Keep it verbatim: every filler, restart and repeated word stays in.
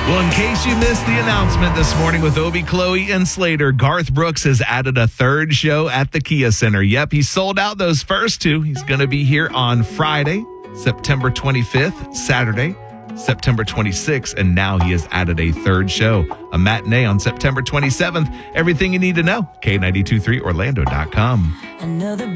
Well, in case you missed the announcement this morning with Obi, Chloe, and Slater, Garth Brooks has added a third show at the Kia Center. Yep, he sold out those first two. He's going to be here on Friday, September twenty-fifth, Saturday, September twenty-sixth, and now he has added a third show, a matinee on September twenty-seventh. Everything you need to know, K nine two three Orlando dot com. Another